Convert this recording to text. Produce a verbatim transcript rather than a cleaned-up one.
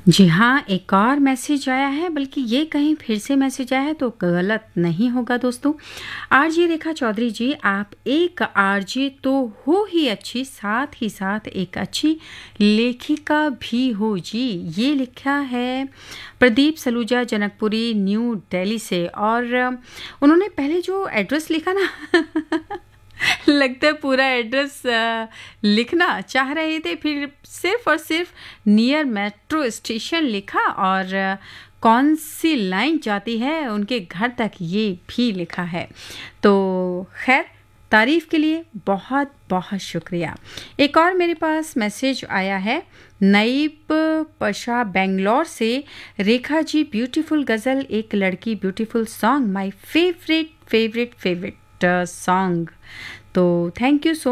जी हाँ, एक और मैसेज आया है, बल्कि ये कहीं फिर से मैसेज आया है तो गलत नहीं होगा दोस्तों। आरजे रेखा चौधरी जी, आप एक आरजे तो हो ही अच्छी, साथ ही साथ एक अच्छी लेखिका भी हो जी। ये लिखा है प्रदीप सलूजा, जनकपुरी, न्यू दिल्ली से। और उन्होंने पहले जो एड्रेस लिखा ना लगता है पूरा एड्रेस अ, लिखना चाह रहे थे, फिर सिर्फ और सिर्फ नियर मेट्रो स्टेशन लिखा, और अ, कौन सी लाइन जाती है उनके घर तक ये भी लिखा है। तो खैर, तारीफ के लिए बहुत बहुत शुक्रिया। एक और मेरे पास मैसेज आया है नईब पशा बेंगलोर से। रेखा जी, ब्यूटीफुल गज़ल, एक लड़की, beautiful song, my favourite favourite favourite song. तो थैंक यू सो